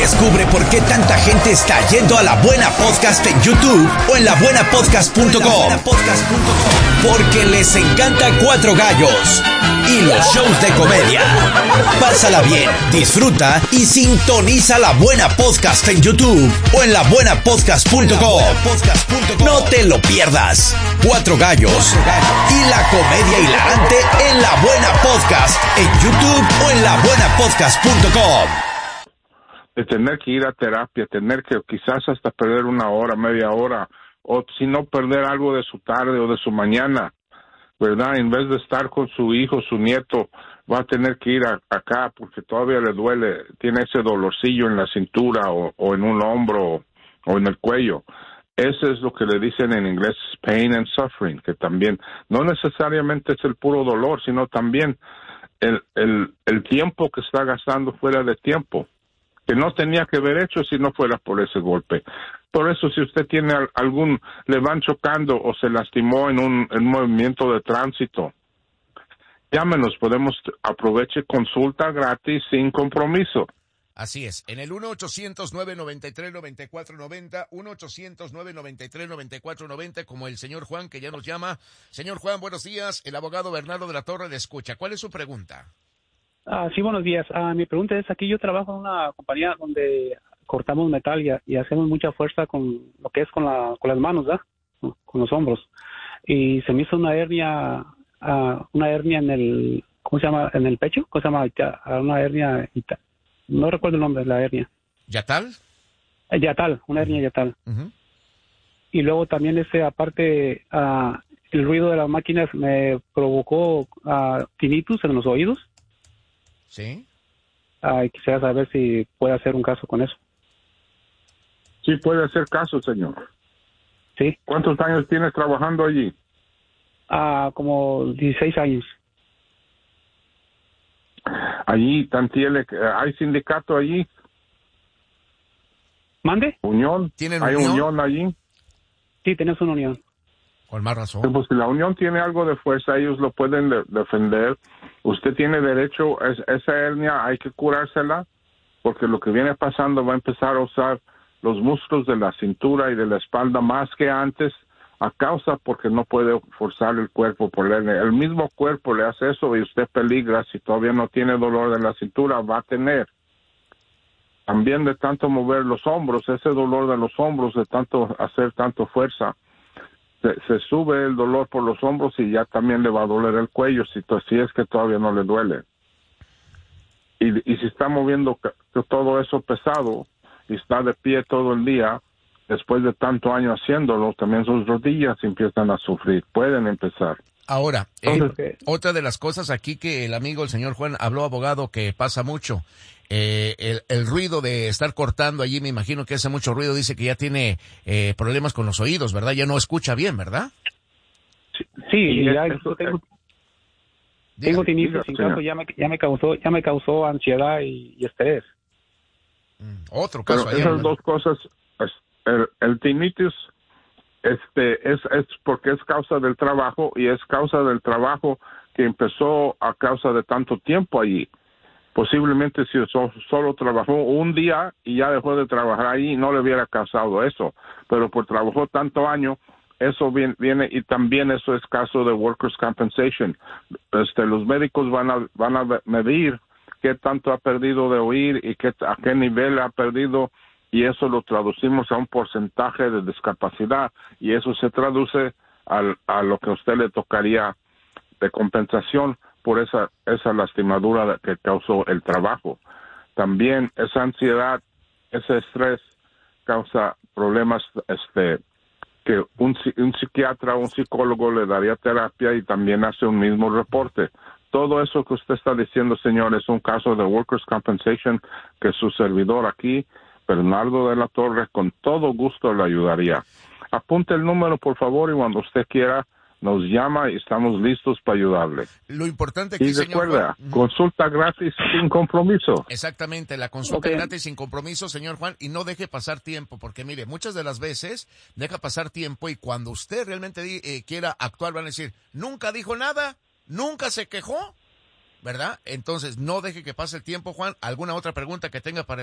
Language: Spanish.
Descubre por qué tanta gente está yendo a La Buena Podcast en YouTube o en labuenapodcast.com. Porque les encanta Cuatro Gallos y los shows de comedia. Pásala bien, disfruta y sintoniza La Buena Podcast en YouTube o en labuenapodcast.com. No te lo pierdas. Cuatro Gallos y la comedia hilarante en La Buena Podcast en YouTube o en labuenapodcast.com. De tener que ir a terapia, tener que quizás hasta perder una hora, media hora, o si no perder algo de su tarde o de su mañana, ¿verdad? En vez de estar con su hijo, su nieto, va a tener que ir acá porque todavía le duele, tiene ese dolorcillo en la cintura o en un hombro o en el cuello. Eso es lo que le dicen en inglés pain and suffering, que también no necesariamente es el puro dolor, sino también el tiempo que está gastando fuera de tiempo, que no tenía que haber hecho si no fuera por ese golpe. Por eso, si usted tiene le van chocando o se lastimó en un movimiento de tránsito, llámenos, aproveche consulta gratis sin compromiso. Así es, en el 1-800-993-9490, 1-800-993-9490, como el señor Juan, que ya nos llama. Señor Juan, buenos días, el abogado Bernardo de la Torre le escucha. ¿Cuál es su pregunta? Sí, buenos días. Mi pregunta es, aquí yo trabajo en una compañía donde cortamos metal y hacemos mucha fuerza con lo que es con las manos, ¿verdad? Con los hombros. Y se me hizo una hernia en el, ¿cómo se llama? En el pecho, ¿cómo se llama? Una hernia, no recuerdo el nombre de la hernia. ¿Yatal? Yatal, una hernia yatal. Uh-huh. Y luego también aparte, el ruido de las máquinas me provocó tinnitus en los oídos. Sí. Quisiera saber si puede hacer un caso con eso. Sí, puede hacer caso, señor. Sí. ¿Cuántos años tienes trabajando allí? Como 16 años. Allí, ¿hay sindicato allí? ¿Mande? ¿Unión? ¿Hay unión allí? Sí, tenemos una unión. Con más razón. Pues si la unión tiene algo de fuerza, ellos lo pueden defender. Usted tiene derecho, esa hernia hay que curársela, porque lo que viene pasando va a empezar a usar los músculos de la cintura y de la espalda más que antes, a causa porque no puede forzar el cuerpo por la hernia. El mismo cuerpo le hace eso y usted peligra. Si todavía no tiene dolor de la cintura, va a tener. También de tanto mover los hombros, ese dolor de los hombros, de tanto hacer tanto fuerza, se sube el dolor por los hombros y ya también le va a doler el cuello si es que todavía no le duele. Y si está moviendo todo eso pesado y está de pie todo el día, después de tanto año haciéndolo, también sus rodillas empiezan a sufrir, pueden empezar. Ahora, otra de las cosas aquí que el amigo, el señor Juan, habló, abogado, que pasa mucho, el ruido de estar cortando allí, me imagino que hace mucho ruido, dice que ya tiene problemas con los oídos, ¿verdad? Ya no escucha bien, ¿verdad? Sí, ya tengo tinnitus, incluso ya me causó ansiedad y estrés. Otro caso. Pero esas dos cosas, el tinnitus es porque es causa del trabajo, y es causa del trabajo que empezó a causa de tanto tiempo allí. Posiblemente si solo trabajó un día y ya dejó de trabajar ahí, no le hubiera causado eso, pero por trabajó tanto año, eso viene, y también eso es caso de workers' compensation. Los médicos van a medir qué tanto ha perdido de oír y a qué nivel ha perdido, y eso lo traducimos a un porcentaje de discapacidad, y eso se traduce a lo que a usted le tocaría de compensación por esa lastimadura que causó el trabajo. También esa ansiedad, ese estrés causa problemas que un psiquiatra o un psicólogo le daría terapia y también hace un mismo reporte. Todo eso que usted está diciendo, señor, es un caso de workers' compensation que su servidor aquí, Bernardo de la Torre, con todo gusto le ayudaría. Apunte el número, por favor, y cuando usted quiera nos llama y estamos listos para ayudarle. Lo importante aquí, y recuerda, señor Juan, consulta gratis sin compromiso. Exactamente, la consulta gratis sin compromiso, señor Juan, y no deje pasar tiempo, porque mire, muchas de las veces deja pasar tiempo y cuando usted realmente quiera actuar van a decir, nunca dijo nada, nunca se quejó, ¿verdad? Entonces no deje que pase el tiempo, Juan. ¿Alguna otra pregunta que tenga para